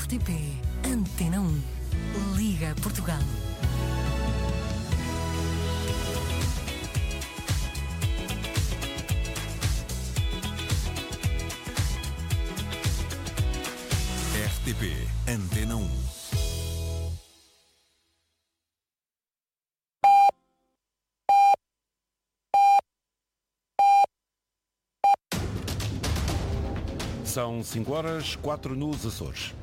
RTP Antena 1. Liga Portugal. RTP Antena 1. São 5h04 nos Açores.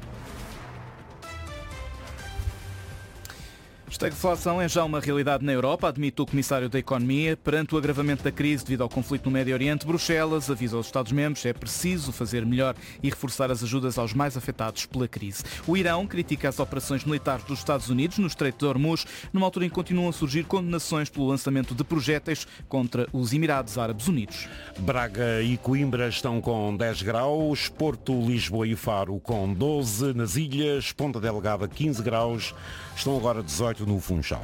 A estagflação é já uma realidade na Europa, admite o Comissário da Economia. Perante o agravamento da crise devido ao conflito no Médio Oriente, Bruxelas avisa aos Estados-membros que é preciso fazer melhor e reforçar as ajudas aos mais afetados pela crise. O Irão critica as operações militares dos Estados Unidos no Estreito de Hormuz, numa altura em que continuam a surgir condenações pelo lançamento de projéteis contra os Emirados Árabes Unidos. Braga e Coimbra estão com 10 graus, Porto, Lisboa e Faro com 12, nas ilhas, Ponta Delgada 15 graus, estão agora 18 no Funchal.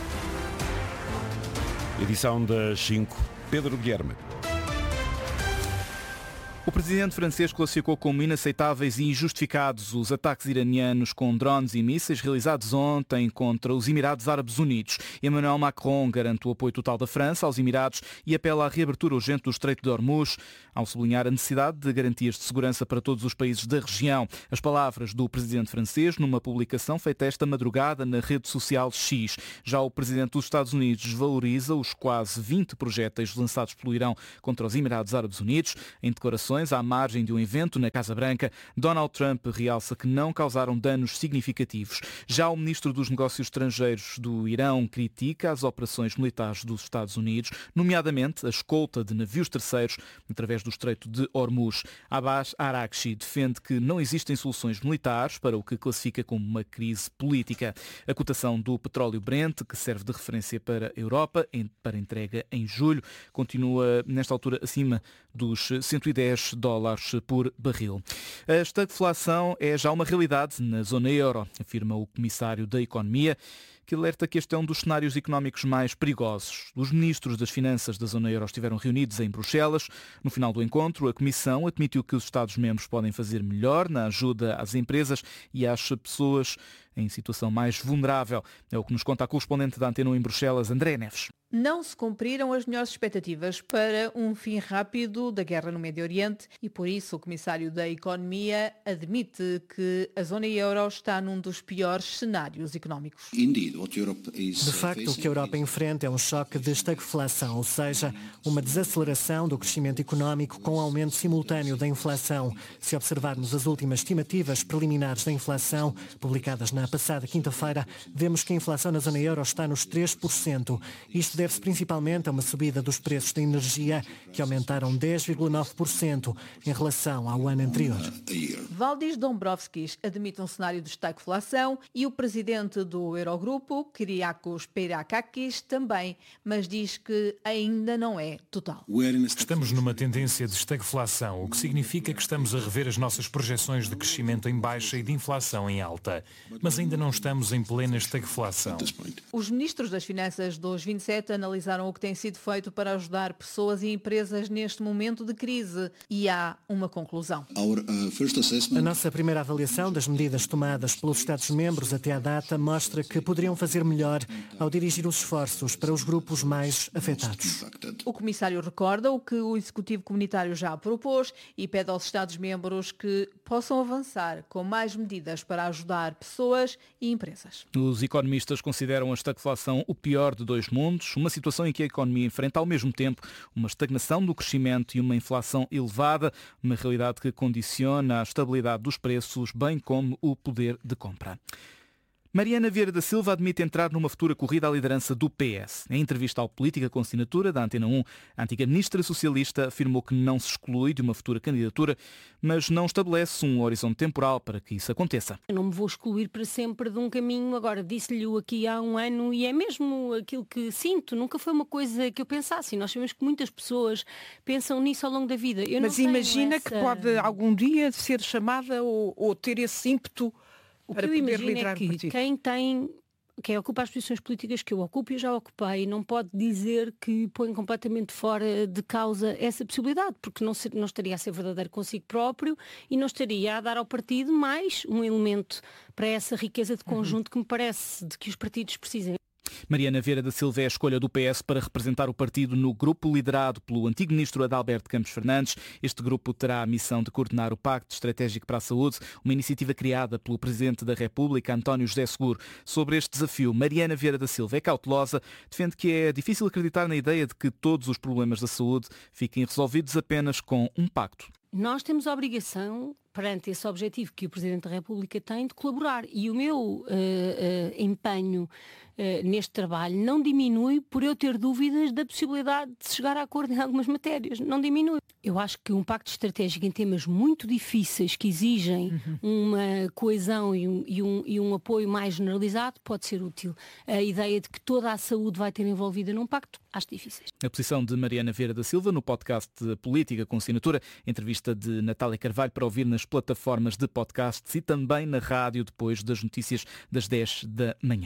Edição das 5, Pedro Guilherme. O presidente francês classificou como inaceitáveis e injustificados os ataques iranianos com drones e mísseis realizados ontem contra os Emirados Árabes Unidos. Emmanuel Macron garante o apoio total da França aos Emirados e apela à reabertura urgente do Estreito de Hormuz, ao sublinhar a necessidade de garantias de segurança para todos os países da região. As palavras do presidente francês numa publicação feita esta madrugada na rede social X. Já o presidente dos Estados Unidos desvaloriza os quase 20 projéteis lançados pelo Irão contra os Emirados Árabes Unidos. Em declarações à margem de um evento na Casa Branca, Donald Trump realça que não causaram danos significativos. Já o ministro dos Negócios Estrangeiros do Irão critica as operações militares dos Estados Unidos, nomeadamente a escolta de navios terceiros através do Estreito de Hormuz. Abbas Araghchi defende que não existem soluções militares para o que classifica como uma crise política. A cotação do petróleo Brent, que serve de referência para a Europa, para entrega em julho, continua nesta altura acima dos $110 por barril. A estagflação é já uma realidade na zona euro, afirma o Comissário da Economia, que alerta que este é um dos cenários económicos mais perigosos. Os ministros das Finanças da zona euro estiveram reunidos em Bruxelas. No final do encontro, a Comissão admitiu que os Estados-membros podem fazer melhor na ajuda às empresas e às pessoas em situação mais vulnerável. É o que nos conta a correspondente da Antena 1 em Bruxelas, André Neves. Não se cumpriram as melhores expectativas para um fim rápido da guerra no Médio Oriente e, por isso, o Comissário da Economia admite que a zona euro está num dos piores cenários económicos. De facto, o que a Europa enfrenta é um choque de estagflação, ou seja, uma desaceleração do crescimento económico com aumento simultâneo da inflação. Se observarmos as últimas estimativas preliminares da inflação, publicadas na passada quinta-feira, vemos que a inflação na zona euro está nos 3%. Isto deve-se principalmente a uma subida dos preços da energia, que aumentaram 10,9% em relação ao ano anterior. Valdis Dombrovskis admite um cenário de estagflação e o presidente do Eurogrupo, Kyriakos Peirakakis, também, mas diz que ainda não é total. Estamos numa tendência de estagflação, o que significa que estamos a rever as nossas projeções de crescimento em baixa e de inflação em alta, mas ainda não estamos em plena estagflação. Os ministros das Finanças dos 27 analisaram o que tem sido feito para ajudar pessoas e empresas neste momento de crise e há uma conclusão. A nossa primeira avaliação das medidas tomadas pelos Estados-membros até à data mostra que poderiam fazer melhor ao dirigir os esforços para os grupos mais afetados. O Comissário recorda o que o Executivo Comunitário já propôs e pede aos Estados-membros que possam avançar com mais medidas para ajudar pessoas e empresas. Os economistas consideram a estagflação o pior de dois mundos, uma situação em que a economia enfrenta ao mesmo tempo uma estagnação do crescimento e uma inflação elevada, uma realidade que condiciona a estabilidade dos preços, bem como o poder de compra. Mariana Vieira da Silva admite entrar numa futura corrida à liderança do PS. Em entrevista ao Política com Assinatura, da Antena 1, a antiga ministra socialista afirmou que não se exclui de uma futura candidatura, mas não estabelece um horizonte temporal para que isso aconteça. Eu não me vou excluir para sempre de um caminho. Agora, disse-lhe aqui há um ano e é mesmo aquilo que sinto. Nunca foi uma coisa que eu pensasse. E nós sabemos que muitas pessoas pensam nisso ao longo da vida. Mas imagina que pode algum dia ser chamada ou ter esse ímpeto o para que eu poder imagino liderar é que partido. quem tem quem ocupa as posições políticas que eu ocupo e eu já ocupei não pode dizer que põe completamente fora de causa essa possibilidade, porque não estaria a ser verdadeiro consigo próprio e não estaria a dar ao partido mais um elemento para essa riqueza de conjunto que me parece de que os partidos precisem. Mariana Vieira da Silva é a escolha do PS para representar o partido no grupo liderado pelo antigo ministro Adalberto Campos Fernandes. Este grupo terá a missão de coordenar o Pacto Estratégico para a Saúde, uma iniciativa criada pelo Presidente da República, António José Seguro. Sobre este desafio, Mariana Vieira da Silva é cautelosa, defende que é difícil acreditar na ideia de que todos os problemas da saúde fiquem resolvidos apenas com um pacto. Nós temos a obrigação, perante esse objetivo que o Presidente da República tem, de colaborar. E o meu empenho neste trabalho não diminui por eu ter dúvidas da possibilidade de se chegar a acordo em algumas matérias. Não diminui. Eu acho que um pacto estratégico em temas muito difíceis que exigem uma coesão e um apoio mais generalizado pode ser útil. A ideia de que toda a saúde vai ter envolvida num pacto, acho difíceis. A posição de Mariana Vieira da Silva no podcast de Política com Assinatura, entrevista de Natália Carvalho para ouvir nas plataformas de podcasts e também na rádio depois das notícias das 10 da manhã.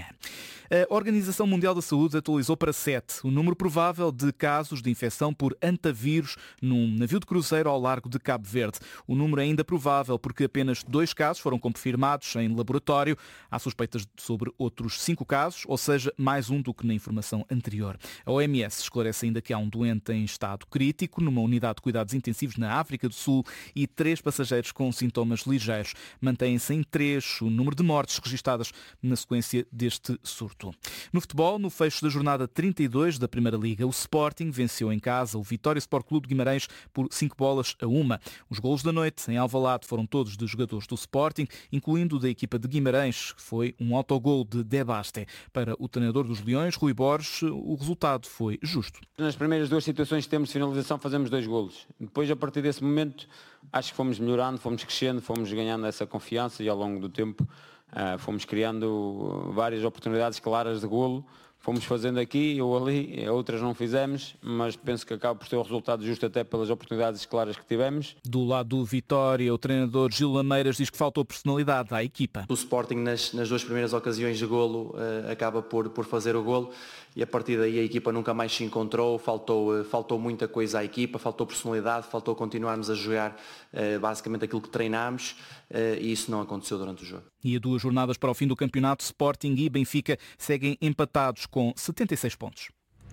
A Organização Mundial da Saúde atualizou para 7 o número provável de casos de infecção por antavírus num navio de cruzeiro ao largo de Cabo Verde. O número é ainda provável porque apenas 2 casos foram confirmados em laboratório. Há suspeitas sobre outros 5 casos, ou seja, mais um do que na informação anterior. A OMS esclarece ainda que há um doente em estado crítico numa unidade de cuidados intensivos na África do Sul e 3 passageiros com sintomas ligeiros. Mantém-se em 3 o número de mortes registadas na sequência deste surto. No futebol, no fecho da jornada 32 da Primeira Liga, o Sporting venceu em casa o Vitória Sport Clube de Guimarães por 5-1. Os golos da noite em Alvalade foram todos de jogadores do Sporting, incluindo o da equipa de Guimarães, que foi um autogol de Debaste. Para o treinador dos Leões, Rui Borges, o resultado foi justo. Nas primeiras 2 situações que temos de finalização fazemos 2 golos. Depois, a partir desse momento, acho que fomos melhorando, fomos crescendo, fomos ganhando essa confiança e ao longo do tempo fomos criando várias oportunidades claras de golo. Fomos fazendo aqui ou ali, outras não fizemos, mas penso que acaba por ter o resultado justo até pelas oportunidades claras que tivemos. Do lado do Vitória, o treinador Gil Lameiras diz que faltou personalidade à equipa. O Sporting nas 2 primeiras ocasiões de golo acaba por fazer o golo e a partir daí a equipa nunca mais se encontrou, faltou muita coisa à equipa, faltou personalidade, faltou continuarmos a jogar basicamente aquilo que treinámos e isso não aconteceu durante o jogo. E a 2 jornadas para o fim do campeonato, Sporting e Benfica seguem empatados com 76 pontos.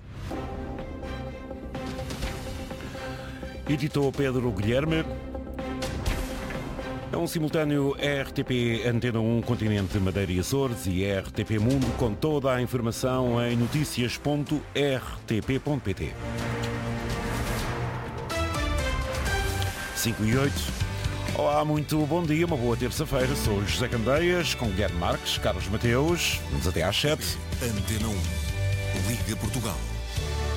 Editou Pedro Guilherme. É um simultâneo RTP Antena 1 Continente Madeira e Açores e RTP Mundo com toda a informação em noticias.rtp.pt. 5:08. Olá, muito bom dia, uma boa terça-feira. Sou José Candeias, com Guilherme Marques, Carlos Mateus. Vamos até às 7. Antena 1. Liga Portugal.